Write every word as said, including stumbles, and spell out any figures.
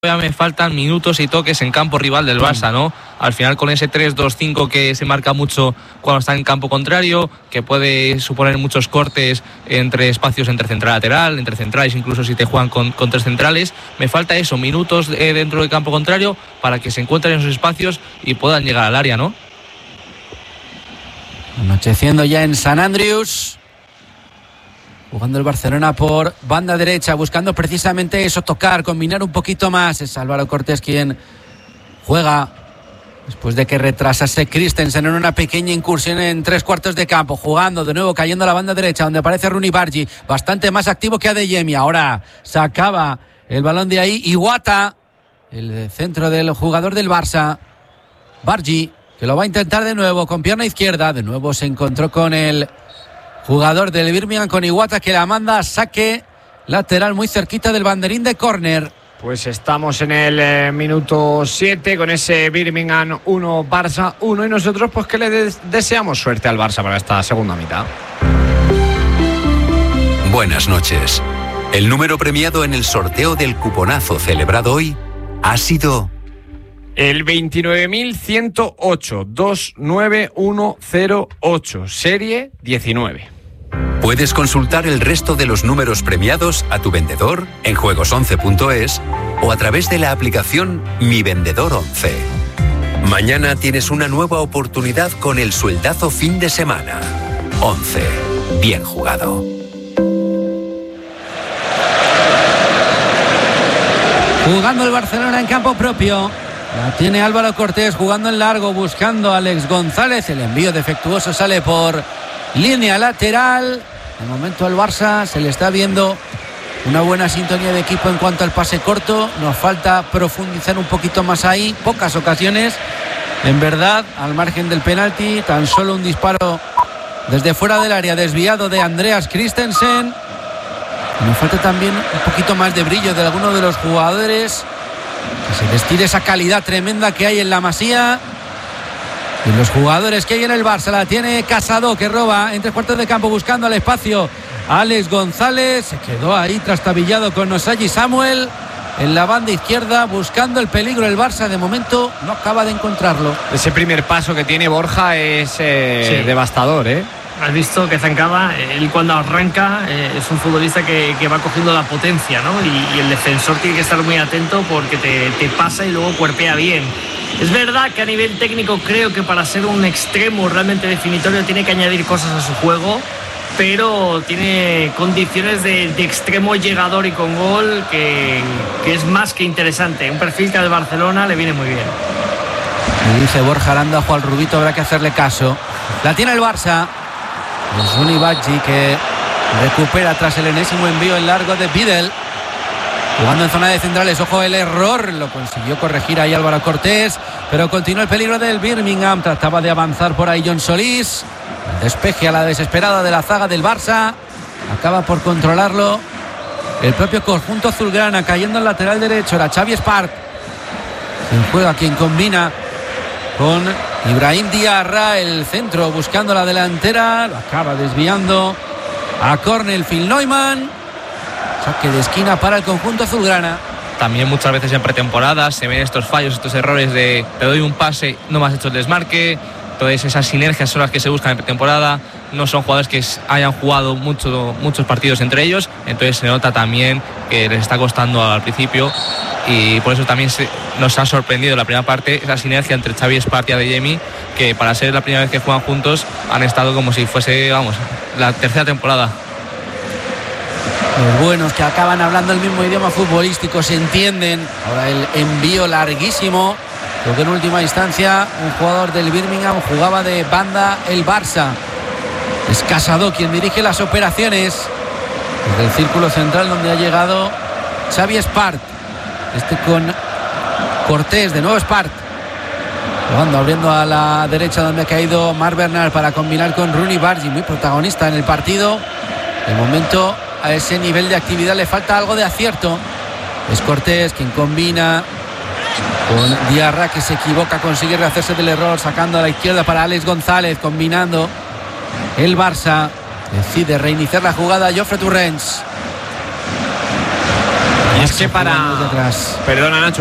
todavía me faltan minutos y toques en campo rival del Barça, ¿no? Al final con ese tres dos cinco que se marca mucho cuando está en campo contrario, que puede suponer muchos cortes entre espacios entre central lateral, entre centrales, incluso si te juegan con, con tres centrales, me falta eso, minutos eh, dentro del campo contrario para que se encuentren esos espacios y puedan llegar al área, ¿no? Anocheciendo ya en San Andrews, jugando el Barcelona por banda derecha, buscando precisamente eso, tocar, combinar un poquito más. Es Álvaro Cortés quien juega después de que retrasase Christensen en una pequeña incursión en tres cuartos de campo, jugando de nuevo, cayendo a la banda derecha donde aparece Rooney Bargi, bastante más activo que Adeyemi. Ahora sacaba el balón de ahí Iwata, el centro del jugador del Barça, Bargi, que lo va a intentar de nuevo con pierna izquierda. De nuevo se encontró con el jugador del Birmingham, con Iwata, que la manda a saque lateral muy cerquita del banderín de córner. Pues estamos en el eh, minuto siete con ese Birmingham uno, Barça uno, y nosotros pues que le des- deseamos suerte al Barça para esta segunda mitad. Buenas noches. El número premiado en el sorteo del cuponazo celebrado hoy ha sido El veintinueve mil ciento ocho, dos nueve uno cero ocho, serie diecinueve. Puedes consultar el resto de los números premiados a tu vendedor en juegos once punto es o a través de la aplicación Mi Vendedor once. Mañana tienes una nueva oportunidad con el sueldazo fin de semana. once. Bien jugado. Jugando el Barcelona en campo propio. La tiene Álvaro Cortés jugando en largo, buscando a Alex González. El envío defectuoso sale por línea lateral. De momento al Barça se le está viendo una buena sintonía de equipo en cuanto al pase corto. Nos falta profundizar un poquito más ahí. Pocas ocasiones, en verdad, al margen del penalti. Tan solo un disparo desde fuera del área desviado de Andreas Christensen. Nos falta también un poquito más de brillo de alguno de los jugadores, que se les tire esa calidad tremenda que hay en la Masía. Y los jugadores que hay en el Barça, la tiene Casado, que roba en tres cuartos de campo buscando al espacio. Alex González se quedó ahí trastabillado con Osayi Samuel en la banda izquierda, buscando el peligro. El Barça de momento no acaba de encontrarlo. Ese primer paso que tiene Borja es eh, Sí. devastador, ¿eh? Has visto que zancaba, él cuando arranca eh, es un futbolista que, que va cogiendo la potencia, ¿no? Y, y el defensor tiene que estar muy atento porque te, te pasa y luego cuerpea bien. Es verdad que a nivel técnico creo que para ser un extremo realmente definitorio tiene que añadir cosas a su juego, pero tiene condiciones de, de extremo llegador y con gol que, que es más que interesante. Un perfil que al Barcelona le viene muy bien. Y dice Borja Aranda, Juan Rubito, habrá que hacerle caso. La tiene el Barça. Es Rooney Bargi, que recupera tras el enésimo envío en largo de Vidal. Jugando en zona de centrales, ojo el error, lo consiguió corregir ahí Álvaro Cortés, pero continúa el peligro del Birmingham. Trataba de avanzar por ahí John Solís. El despeje a la desesperada de la zaga del Barça. Acaba por controlarlo el propio conjunto azulgrana, cayendo al lateral derecho. Era Xavi Espart quien juega, quien combina con Ibrahim Diarra, el centro, buscando la delantera. Lo acaba desviando a córner Phil Neumann. Saque de esquina para el conjunto azulgrana. También muchas veces en pretemporada se ven estos fallos, estos errores de te doy un pase, no me has hecho el desmarque. Entonces esas sinergias son las que se buscan en pretemporada. No son jugadores que hayan jugado mucho, muchos partidos entre ellos, entonces se nota también que les está costando al principio, y por eso también se, nos ha sorprendido la primera parte esa sinergia entre Xavi Espart y Adeyemi, que para ser la primera vez que juegan juntos han estado como si fuese, vamos, la tercera temporada. Los buenos que acaban hablando el mismo idioma futbolístico se entienden. Ahora el envío larguísimo, porque en última instancia un jugador del Birmingham jugaba de banda el Barça. Es Casado quien dirige las operaciones desde el círculo central, donde ha llegado Xavi Espart. Este con Cortés, de nuevo Espart jugando, abriendo a la derecha donde ha caído Marc Bernal para combinar con Rooney Bargi, muy protagonista en el partido. De momento a ese nivel de actividad le falta algo de acierto. Es Cortés quien combina con Diarra, que se equivoca, consigue rehacerse del error, sacando a la izquierda para Alex González, combinando el Barça. Decide reiniciar la jugada Jofre Torrents. es que para... Detrás. Perdona, Nacho.